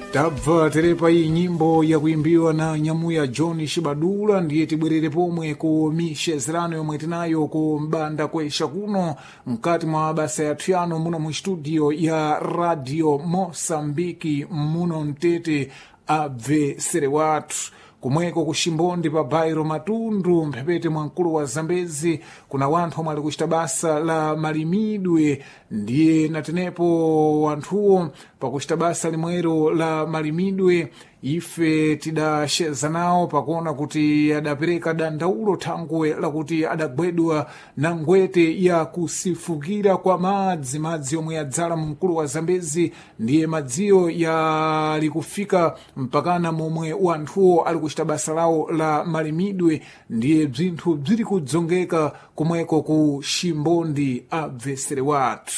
Tabva terepa iyi nyimbo ya kuimbiwa na Nyamuya John Shibadula. Ndiye tibwerere pomwe ku mishezerano yomwe tinayo ku mbanda kwesha kuno mkati mwa basa ya piano muno mu studio ya Radio Mosambiki muno Mtete abvesere watu kumweko kushimbondi pa Bairo Matundu mphepete mwa mkulu wa Zambezi kuna wanthu omwe ali kuchita basa la malimidwe. Ndiye natenepo wanthuwo pakuchita basa limwero la malimidwe ife tidasheza nawo pakuona kuti adapereka dandaulo thangwe lakuti adagwedwa na ngwete ya kusifukira kwa madzi yomwe yadzala mu mkulu wa Zambezi. Ndiye madziyo yali kufika mpakana momwe wanthuwo ali kuchita basa lawo la malimidwe. Ndiye bzinthu bziri kudzongeka kumweko ku Shimbondi abvesere watu.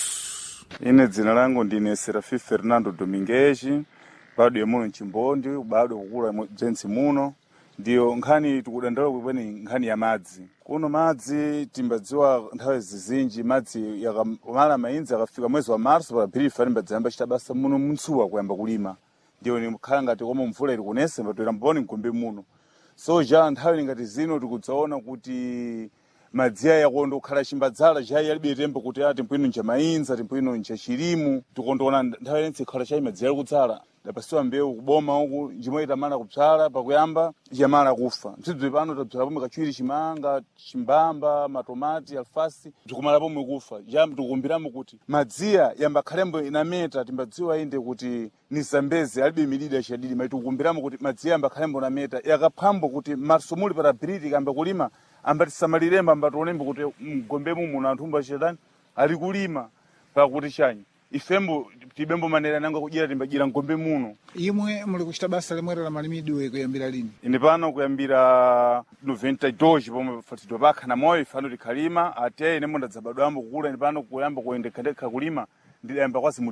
Ine dzina langu ndine Serafi Fernando Domingues, bado ya muno Chimbondi, bado kukula jensi muno. Ndiyo nkhani tukudandala kwenye nkhani ya madzi. Kuno madzi timbadziwa nthawe zizinji madzi yakamala mainzi akafika mwezi wa Marso pa Aprili fani mbadzamba chita basa muno mtsuwa kuyamba kulima. Ndiyo ni mkhala ngati koma mvula ili kunese mbatoera mboni mkumbi muno. So ja nthawe ngati zino tikudzaona kuti madzia yakondo khala chimbadzala chai yalibe tempo kuti ati mpwino nja mainza ati mpwino nja chilimu tikondoona nthawe yense khala chai madzia yakudzala dapasiwa mbewu kuboma huku njimwe itamala kupsala pakuyamba jamala kufa msidwe pano tabzala pomwe kachwiri chimanga chimbamba matomati alfasi tikumala pomwe kufa jambo tikumbiramo kuti madzia yamba khalembo inameta timbadziwa inde kuti ni Zambezi alibe milidi ya shadidi maitu kukumbiramo kuti madzia yamba khalembo inameta yakaphambo kuti Marso muli para Briti kamba kulima ambatisamaliremba ambatonembo kuti mgombemu muno anthumba shetani ali kulima pakuti chanyi ifembo tibembo manera nanga kujira timbajira ngombe muno. Imwe muli kuchita basa limwero la malimidwe kuyambira lini? Ine pano kuyambira 92 pomwe fatidwa pakha na moyo ifano tikhalima ate ine monda dzabadwambo kukula ine pano kuyamba kuyendekadeka kulima ndiyamba kwasi mu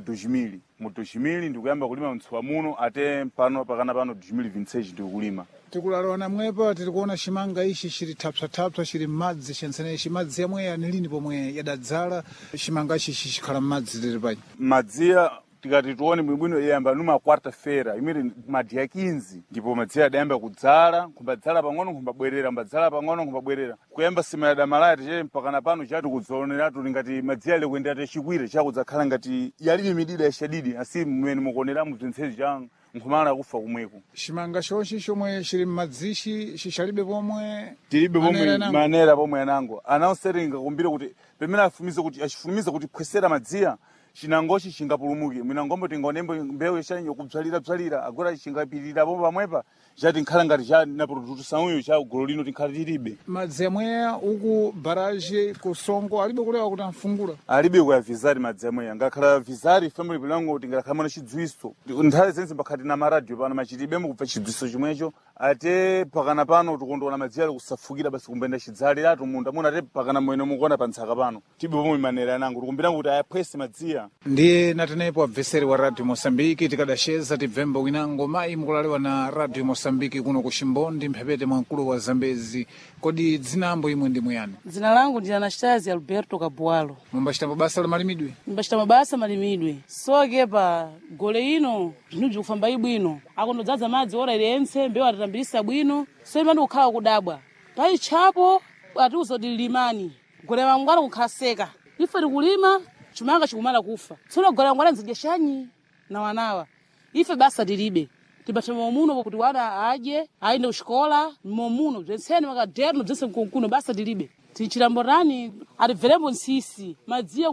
2000 ndikuyamba kulima mtsuwa muno ate pano pakana pano 2026 ndikulima. Tikulalona mwepa tikuona chimanga ichi chili thapsa chili madzi chensenechi madzi yamwe yanilini pomwe yadadzala chimanga ichi chikhala madzi lere panyi. Madzia tikati tuone mwibwino yamba numa quarta-feira imiri madzi ya 15 ndipo madzia adayamba kudzala kumbadzala pang'ono kumbabwerera mbadzala pang'ono kumbabwerera kuyamba sima ya damalaya tiche mpakana pano chati kudzaoneratu ngati madzia ali kuendera chikwire chakudzakhala ngati yalibe midida ya shadidi asi mmene mukuoneramu zintsezi changu nkhumala kufa kumweko. Chimanga chonchi chomwe chili m'madzichi chichalibe pomwe tilibe pomwe manera pomwe anango anaoseringa kumbira kuti pemene achifumiza kuti phwesera madzia chinangochi chingapulumuke mwinangombo tingonembo mbewu yachanyo kubzalira agora chingapirira pomwe pamwepa chati nkhala ngati cha na produto sauyo cha golo lino tinkhala tilibe. Madzi amweya uku baraje kusongo alibe kulewa kuti amfungula alibe kwa vizari madzi amweya ngakhala vizari family bilango tingakhala mwana chidziwiso nthawe zense pakhati na maradio pano machitibemo kupfa chidziwiso chimwecho ate pakana pano tikondoona madzi ali kusafukira basi kumbenda chidzaliratu munda muna ate pakana mwene mukuona pantsaka pano tibe pomwe manera yanango tikumbira kuti ayaphwese madzia. Ndiye natenepo abveseri wa Radio Mosambiki tikadasheza tibvembo winango mai mukulalewa na Radio Mosambiki kuno ku Shimbondi mphepete mwa mkulu wa Zambezi. Kodi dzinambo imwe ndi muyani? Dzina langu ndi Anastasia Alberto Kabualo. Mumbachita mabasa la malimidwe? Mumbachita mabasa malimidwe. Soke pa gole ino zvinhu kufamba ibwino akondodzaza madzi ora irense mbewu atatambirisa bwino so imani kukhala kudabwa pai chapo atiuzo dilimani gole wangwana kukhaseka ife tikulima chimanga chikumala kufa tsono gole wangwana nzidya shanyi na wanawa ife basa tilibe tibata momuno kuti wana aje aende kushikola momuno zvensene makadherno dzese mkunkuno basa tilibe tichiramborani ari verembo nsisi madzia